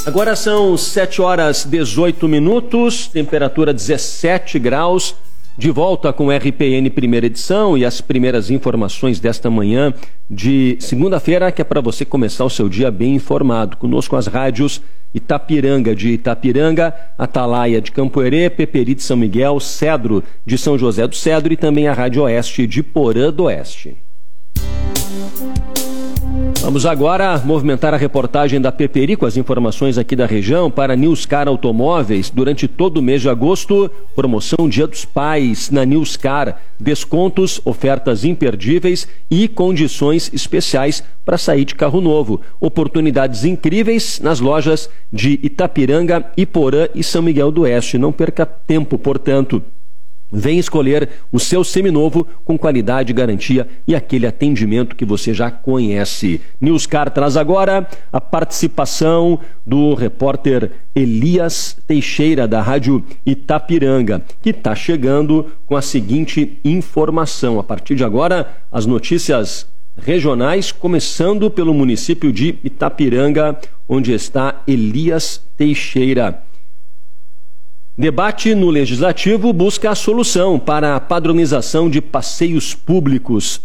Agora são 7h18, temperatura 17 graus. De volta com o RPN Primeira Edição e as primeiras informações desta manhã de segunda-feira, que é para você começar o seu dia bem informado. Conosco as rádios Itapiranga de Itapiranga, Atalaia de Campoerê, Peperi de São Miguel, Cedro de São José do Cedro e também a Rádio Oeste de Porã do Oeste. Vamos agora movimentar a reportagem da Peperi com as informações aqui da região para Newscar Automóveis. Durante todo o mês de agosto, promoção Dia dos Pais na Newscar. Descontos, ofertas imperdíveis e condições especiais para sair de carro novo. Oportunidades incríveis nas lojas de Itapiranga, Iporã e São Miguel do Oeste. Não perca tempo, portanto. Vem escolher o seu seminovo com qualidade, garantia e aquele atendimento que você já conhece. Newscar traz agora a participação do repórter Elias Teixeira, da Rádio Itapiranga, que está chegando com a seguinte informação. A partir de agora, as notícias regionais, começando pelo município de Itapiranga, onde está Elias Teixeira. Debate no Legislativo busca a solução para a padronização de passeios públicos.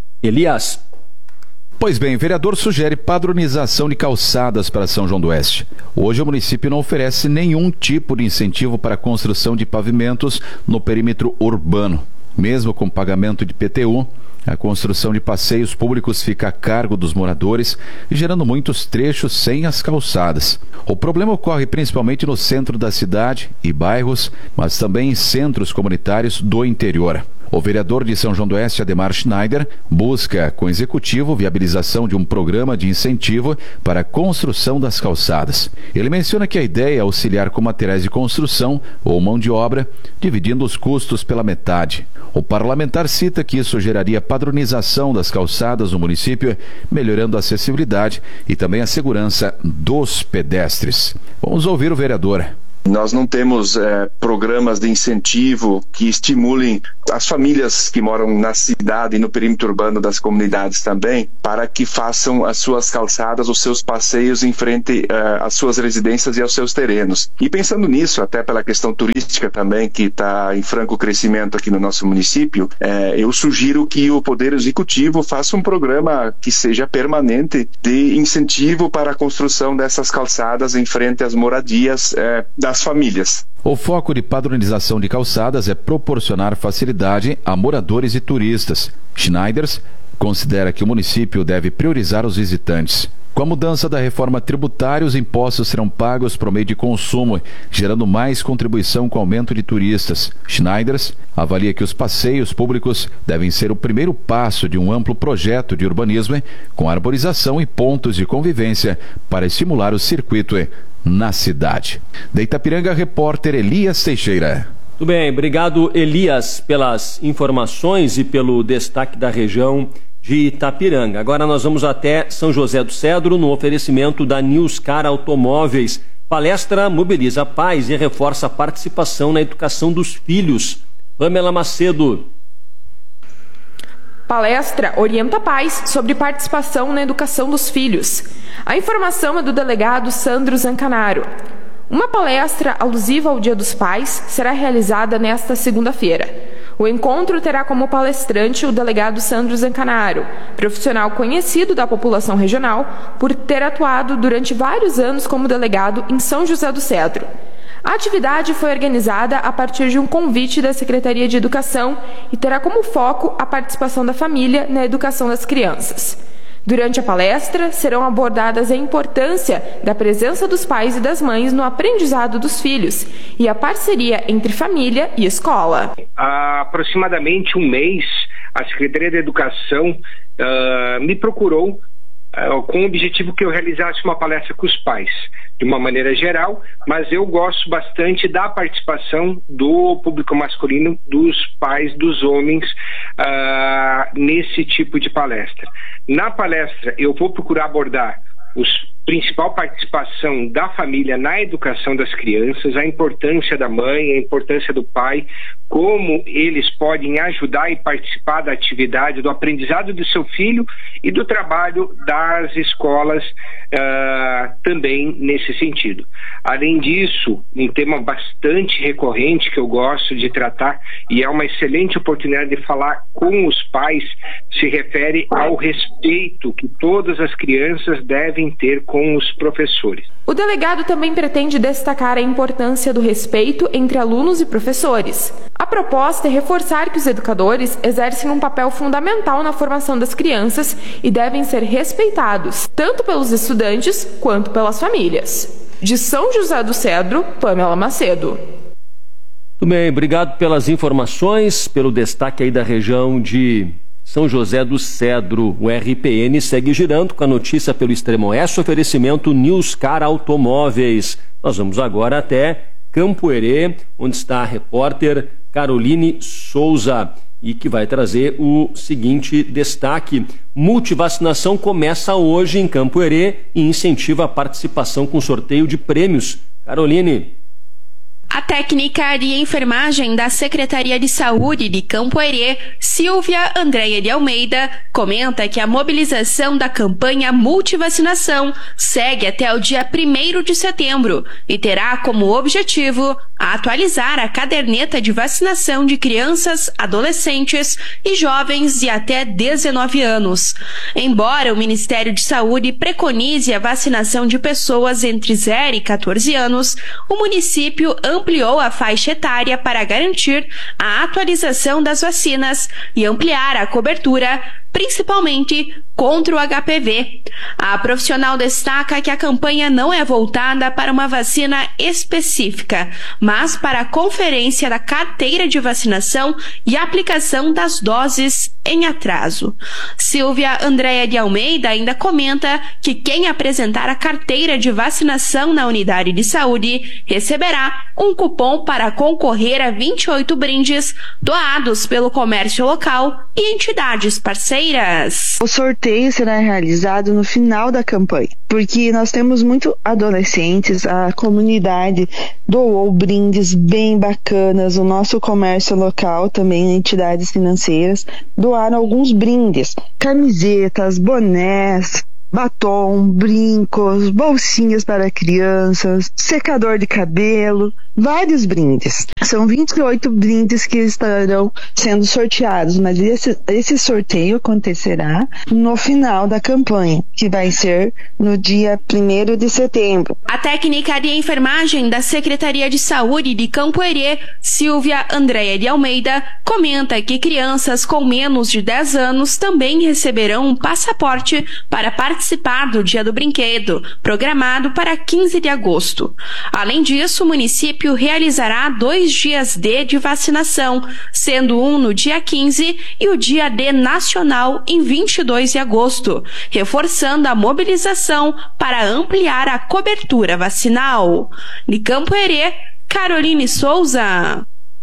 Elias. Pois bem, o vereador sugere padronização de calçadas para São João do Oeste. Hoje o município não oferece nenhum tipo de incentivo para a construção de pavimentos no perímetro urbano. Mesmo com pagamento de PTU, a construção de passeios públicos fica a cargo dos moradores, gerando muitos trechos sem as calçadas. O problema ocorre principalmente no centro da cidade e bairros, mas também em centros comunitários do interior. O vereador de São João do Oeste, Ademar Schneider, busca com o executivo viabilização de um programa de incentivo para a construção das calçadas. Ele menciona que a ideia é auxiliar com materiais de construção ou mão de obra, dividindo os custos pela metade. O parlamentar cita que isso geraria padronização das calçadas no município, melhorando a acessibilidade e também a segurança dos pedestres. Vamos ouvir o vereador. Nós não temos programas de incentivo que estimulem as famílias que moram na cidade e no perímetro urbano das comunidades também, para que façam as suas calçadas, os seus passeios em frente às suas residências e aos seus terrenos. E pensando nisso, até pela questão turística também, que está em franco crescimento aqui no nosso município, eu sugiro que o Poder Executivo faça um programa que seja permanente de incentivo para a construção dessas calçadas em frente às moradias das famílias. O foco de padronização de calçadas é proporcionar facilidade a moradores e turistas. Schneiders considera que o município deve priorizar os visitantes. Com a mudança da reforma tributária, os impostos serão pagos por meio de consumo, gerando mais contribuição com o aumento de turistas. Schneiders avalia que os passeios públicos devem ser o primeiro passo de um amplo projeto de urbanismo com arborização e pontos de convivência para estimular o circuito na cidade. Da Itapiranga, repórter Elias Teixeira. Tudo bem, obrigado Elias pelas informações e pelo destaque da região de Itapiranga. Agora nós vamos até São José do Cedro no oferecimento da Newscar Automóveis. Palestra mobiliza pais e reforça a participação na educação dos filhos. Pamela Macedo. Palestra orienta pais sobre participação na educação dos filhos. A informação é do delegado Sandro Zancanaro. Uma palestra alusiva ao Dia dos Pais será realizada nesta segunda-feira. O encontro terá como palestrante o delegado Sandro Zancanaro, profissional conhecido da população regional por ter atuado durante vários anos como delegado em São José do Cedro. A atividade foi organizada a partir de um convite da Secretaria de Educação e terá como foco a participação da família na educação das crianças. Durante a palestra, serão abordadas a importância da presença dos pais e das mães no aprendizado dos filhos e a parceria entre família e escola. Há aproximadamente um mês, a Secretaria de Educação me procurou com o objetivo que eu realizasse uma palestra com os pais, de uma maneira geral, mas eu gosto bastante da participação do público masculino, dos pais, dos homens, nesse tipo de palestra. Na palestra, eu vou procurar abordar principal participação da família na educação das crianças, a importância da mãe, a importância do pai, como eles podem ajudar e participar da atividade, do aprendizado do seu filho e do trabalho das escolas, também nesse sentido. Além disso, um tema bastante recorrente que eu gosto de tratar, e é uma excelente oportunidade de falar com os pais, se refere ao respeito que todas as crianças devem ter com os professores. O delegado também pretende destacar a importância do respeito entre alunos e professores. A proposta é reforçar que os educadores exercem um papel fundamental na formação das crianças e devem ser respeitados, tanto pelos estudantes quanto pelas famílias. De São José do Cedro, Pamela Macedo. Muito bem, obrigado pelas informações, pelo destaque aí da região de São José do Cedro. O RPN segue girando com a notícia pelo Extremo Oeste, oferecimento Newscar Automóveis. Nós vamos agora até Campo Herê, onde está a repórter Caroline Souza, e que vai trazer o seguinte destaque. Multivacinação começa hoje em Campo Herê e incentiva a participação com sorteio de prêmios. Caroline. A técnica de enfermagem da Secretaria de Saúde de Campo Herê, Silvia Andréia de Almeida, comenta que a mobilização da campanha Multivacinação segue até o dia 1º de setembro e terá como objetivo atualizar a caderneta de vacinação de crianças, adolescentes e jovens de até 19 anos. Embora o Ministério de Saúde preconize a vacinação de pessoas entre 0 e 14 anos, o município ampliou a faixa etária para garantir a atualização das vacinas e ampliar a cobertura, principalmente contra o HPV. A profissional destaca que a campanha não é voltada para uma vacina específica, mas para a conferência da carteira de vacinação e aplicação das doses em atraso. Silvia Andréia de Almeida ainda comenta que quem apresentar a carteira de vacinação na unidade de saúde receberá um cupom para concorrer a 28 brindes doados pelo comércio local e entidades parceiras. O sorteio será realizado no final da campanha, porque nós temos muito adolescentes, a comunidade doou brindes bem bacanas, o nosso comércio local também, entidades financeiras, doaram alguns brindes, camisetas, bonés, batom, brincos, bolsinhas para crianças, secador de cabelo, vários brindes. São 28 brindes que estarão sendo sorteados, mas esse sorteio acontecerá no final da campanha, que vai ser no dia 1º de setembro. A técnica de enfermagem da Secretaria de Saúde de Campo Herê, Silvia Andréia de Almeida, comenta que crianças com menos de 10 anos também receberão um passaporte para participar do Dia do Brinquedo, programado para 15 de agosto. Além disso, o município realizará 2 dias D de vacinação, sendo um no dia 15 e o dia D nacional em 22 de agosto, reforçando a mobilização para ampliar a cobertura vacinal. De Campo Herê, Caroline Souza.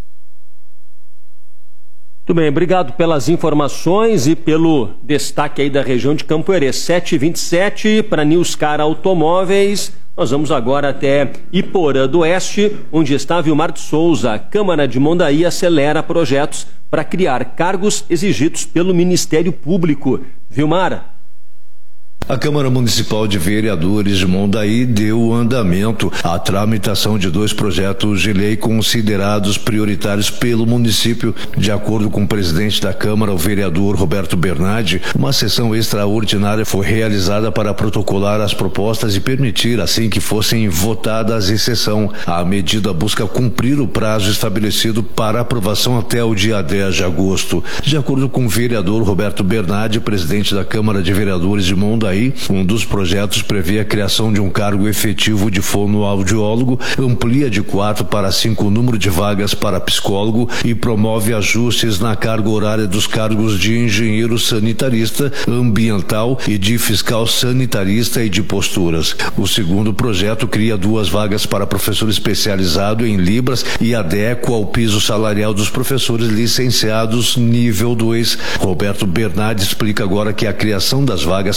Muito bem, obrigado pelas informações e pelo destaque aí da região de Campo Herê. 7h27 para Newscar Automóveis. Nós vamos agora até Iporã do Oeste, onde está Vilmar de Souza. A Câmara de Mondaí acelera projetos para criar cargos exigidos pelo Ministério Público. Vilmar. A Câmara Municipal de Vereadores de Mondaí deu andamento à tramitação de 2 projetos de lei considerados prioritários pelo município. De acordo com o presidente da Câmara, o vereador Roberto Bernardi, uma sessão extraordinária foi realizada para protocolar as propostas e permitir, assim que fossem votadas em sessão. A medida busca cumprir o prazo estabelecido para aprovação até o dia 10 de agosto. De acordo com o vereador Roberto Bernardi, presidente da Câmara de Vereadores de Mondaí, um dos projetos prevê a criação de um cargo efetivo de fonoaudiólogo, amplia de 4 para 5 o número de vagas para psicólogo e promove ajustes na carga horária dos cargos de engenheiro sanitarista, ambiental e de fiscal sanitarista e de posturas. O segundo projeto cria 2 vagas para professor especializado em Libras e adequa ao piso salarial dos professores licenciados nível 2. Roberto Bernardi explica agora que a criação das vagas para professores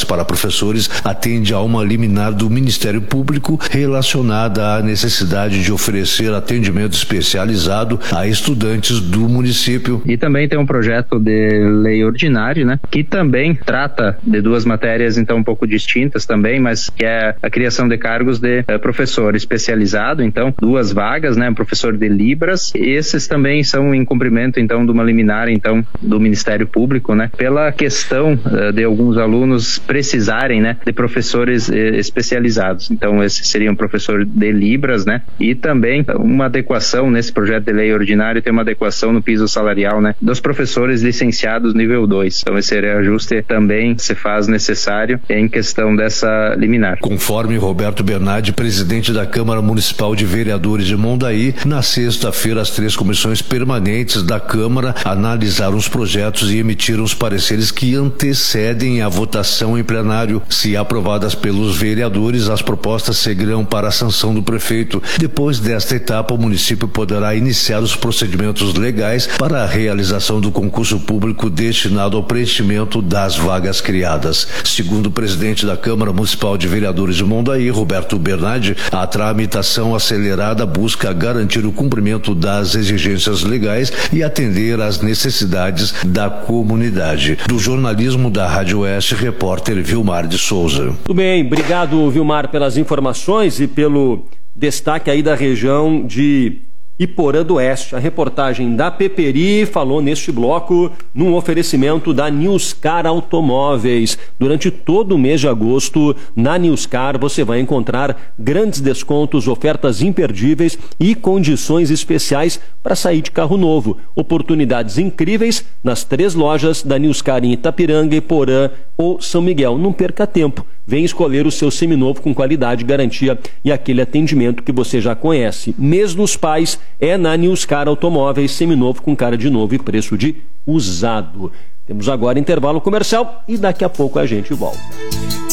professores atende a uma liminar do Ministério Público relacionada à necessidade de oferecer atendimento especializado a estudantes do município. E também tem um projeto de lei ordinária, né, que também trata de duas matérias então um pouco distintas também, mas que é a criação de cargos de professor especializado, então 2 vagas, né, professor de Libras. Esses também são em cumprimento então de uma liminar então do Ministério Público, né, pela questão de alguns alunos precisarem, né, de professores especializados. Então esse seria um professor de Libras, né, e também uma adequação nesse projeto de lei ordinário, tem uma adequação no piso salarial, né, dos professores licenciados nível 2. Então esse reajuste também se faz necessário em questão dessa liminar. Conforme Roberto Bernardi, presidente da Câmara Municipal de Vereadores de Mondaí, na sexta-feira as 3 comissões permanentes da Câmara analisaram os projetos e emitiram os pareceres que antecedem a votação em plenário. Se aprovadas pelos vereadores, as propostas seguirão para a sanção do prefeito. Depois desta etapa, o município poderá iniciar os procedimentos legais para a realização do concurso público destinado ao preenchimento das vagas criadas. Segundo o presidente da Câmara Municipal de Vereadores de Mondaí, Roberto Bernardi, a tramitação acelerada busca garantir o cumprimento das exigências legais e atender às necessidades da comunidade. Do jornalismo da Rádio Oeste, repórter Vilmar de Souza. Muito bem, obrigado, Vilmar, pelas informações e pelo destaque aí da região de Iporã do Oeste. A reportagem da Peperi falou neste bloco num oferecimento da Newscar Automóveis. Durante todo o mês de agosto, na Newscar você vai encontrar grandes descontos, ofertas imperdíveis e condições especiais para sair de carro novo. Oportunidades incríveis nas 3 lojas da Newscar em Itapiranga, Iporã ou São Miguel. Não perca tempo. Vem escolher o seu seminovo com qualidade, garantia e aquele atendimento que você já conhece. Mês dos Pais é na Newscar Automóveis, seminovo com cara de novo e preço de usado. Temos agora intervalo comercial e daqui a pouco a gente volta.